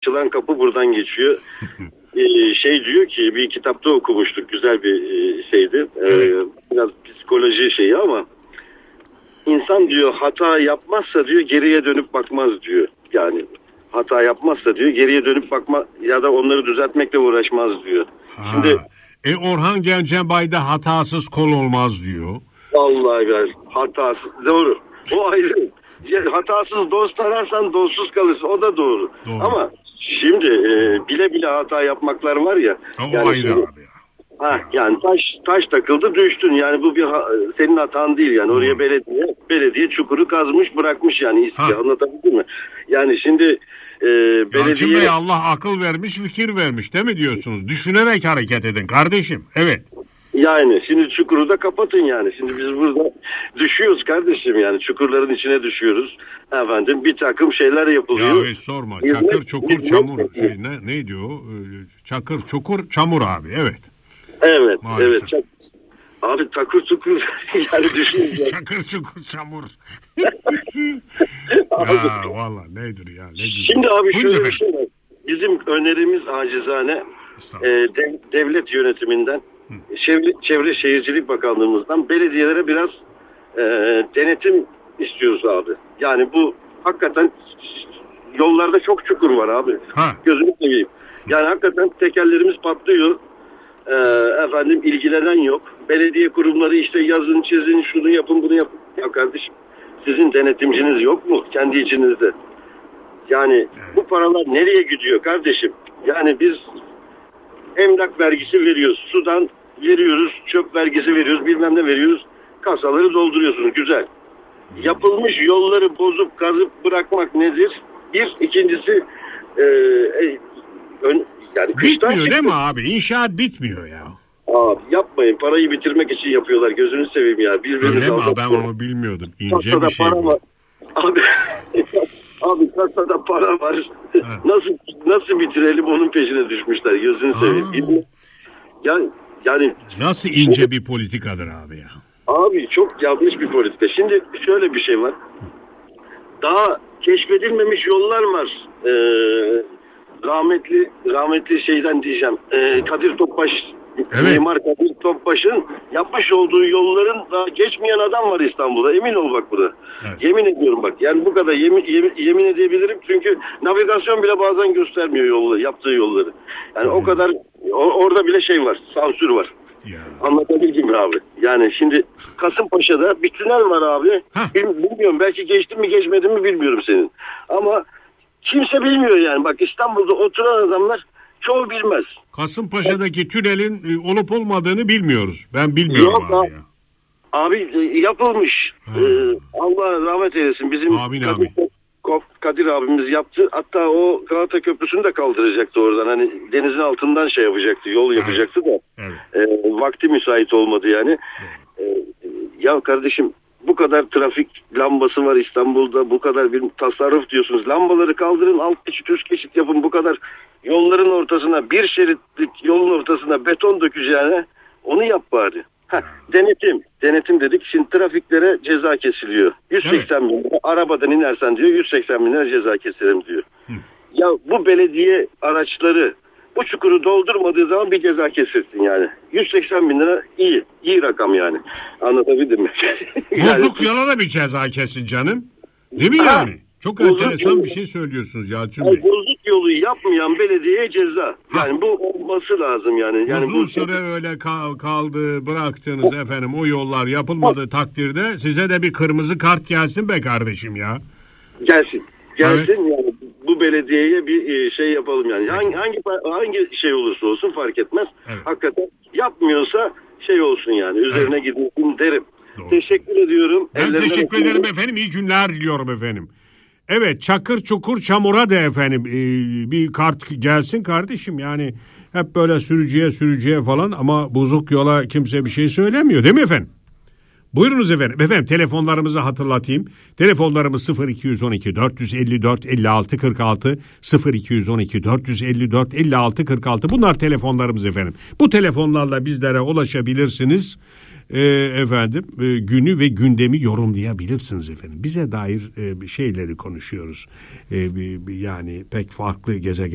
açılan kapı buradan geçiyor. Şey diyor ki, bir kitapta okumuştuk, güzel bir şeydi. Biraz psikoloji şeyi ama insan diyor hata yapmazsa diyor geriye dönüp bakmaz diyor. Yani hata yapmazsa diyor geriye dönüp bakma ya da onları düzeltmekle uğraşmaz diyor. Şimdi Orhan Gencebay'da hatasız kol olmaz diyor. Vallahi ben hatasız doğru. O ayrı. Hatasız dost ararsan dostsuz kalırsın. O da doğru. Ama şimdi bile bile hata yapmaklar var ya. O yani ayrı abi ya. Yani taş takıldı düştün. Yani bu senin hatan değil yani. Oraya belediye çukuru kazmış bırakmış yani. Anlatabildim mi? Yani şimdi belediye... Yalçın Bey, Allah akıl vermiş, fikir vermiş değil mi diyorsunuz? Düşünerek hareket edin kardeşim. Evet. Yani şimdi çukuru da kapatın yani. Şimdi biz burada düşüyoruz kardeşim yani. Çukurların içine düşüyoruz. Efendim bir takım şeyler yapılıyor. Ya sorma. Çakır, çukur, çamur. Neydi o? Çakır, çukur, çamur abi. Evet. Evet. Maalesef. Evet. Abi takır çukur yani düşünün. Çakır, çukur, çamur. Ya valla nedir ya? Şimdi abi şöyle bir şey var. Bizim önerimiz acizane devlet yönetiminden, Çevre Şehircilik Bakanlığımızdan belediyelere biraz denetim istiyoruz abi. Yani bu hakikaten yollarda çok çukur var abi. Gözünü seveyim. Yani hakikaten tekerlerimiz patlıyor. Efendim ilgilenen yok. Belediye kurumları işte yazın çizin şunu yapın bunu yapın. Ya kardeşim sizin denetimciniz yok mu kendi içinizde? Yani bu paralar nereye gidiyor kardeşim? Yani biz emlak vergisi veriyoruz. Sudan veriyoruz. Çöp vergisi veriyoruz. Bilmem ne veriyoruz. Kasaları dolduruyorsunuz. Güzel. Yapılmış yolları bozup kazıp bırakmak nedir? İkincisi yani bitmiyor değil mi abi? İnşaat bitmiyor ya. Abi yapmayın. Parayı bitirmek için yapıyorlar. Gözünü seveyim ya. Öyle mi? Ben onu bilmiyordum. İnce kasada bir şey bu. Var. Abi kasada para var. Nasıl bitirelim onun peşine düşmüşler. Gözünü seveyim. Yani nasıl ince bir politikadır abi ya. Abi çok yanlış bir politika. Şimdi şöyle bir şey var. Daha keşfedilmemiş yollar var. Rahmetli şeyden diyeceğim. Kadir Topbaş, Mimar Kadir Topbaş'ın yapmış olduğu yolların daha geçmeyen adam var İstanbul'da. Emin ol bak burada. Evet. Yemin ediyorum bak. Yani bu kadar yemin edebilirim. Çünkü navigasyon bile bazen göstermiyor yaptığı yolları. Yani o kadar orada bile şey var. Sansür var. Ya. Anlatabildim mi abi? Yani şimdi Kasımpaşa'da bir tünel var abi. Bilmiyorum belki geçtim mi geçmedim mi bilmiyorum senin. Ama kimse bilmiyor yani. Bak İstanbul'da oturan adamlar çoğu bilmez. Kasımpaşa'daki tünelin olup olmadığını bilmiyoruz. Ben bilmiyorum abi ya. Abi yapılmış. Allah rahmet eylesin. Bizim Kadir abimiz yaptı. Hatta o Galata Köprüsü'nü de kaldıracaktı oradan. Hani denizin altından şey yapacaktı. Yol yapacaktı da. Evet. Vakti müsait olmadı yani. Ya kardeşim bu kadar trafik lambası var İstanbul'da. Bu kadar bir tasarruf diyorsunuz. Lambaları kaldırın, alt geçit üst geçit yapın. Bu kadar yolların ortasına, bir şeritlik yolun ortasına beton dökeceğine onu yap bari. Denetim dedik. Şimdi trafiklere ceza kesiliyor. 180 bin lira. Arabadan inersen diyor 180 bin lira ceza keserim diyor. Ya bu belediye araçları bu çukuru doldurmadığı zaman bir ceza kesilsin yani. 180 bin lira iyi rakam yani. Anlatabildim mi? Bozuk yola da bir ceza kesin canım. Değil mi yani? Çok enteresan bir şey söylüyorsunuz Yalçın Bey. Bozuk yolu yapmayan belediyeye ceza. Yani bu olması lazım yani. Uzun süre öyle kaldı, bıraktınız efendim. O yollar yapılmadığı takdirde size de bir kırmızı kart gelsin be kardeşim ya. Gelsin evet. Yani bu belediyeye bir şey yapalım yani. Hangi şey olursa olsun fark etmez. Evet. Hakikaten yapmıyorsa şey olsun yani. Üzerine gidin derim. Doğru. Teşekkür ediyorum. Ben teşekkür ederim efendim. İyi günler diliyorum efendim. Evet, çakır çukur çamura da efendim bir kart gelsin kardeşim yani hep böyle sürücüye falan ama bozuk yola kimse bir şey söylemiyor değil mi efendim? Buyurunuz efendim. Efendim telefonlarımızı hatırlatayım. Telefonlarımız 0212 454 56 46 0212 454 56 46 bunlar telefonlarımız efendim. Bu telefonlarla bizlere ulaşabilirsiniz. Efendim günü ve gündemi yorumlayabilirsiniz efendim. Bize dair şeyleri konuşuyoruz. Yani pek farklı gezegen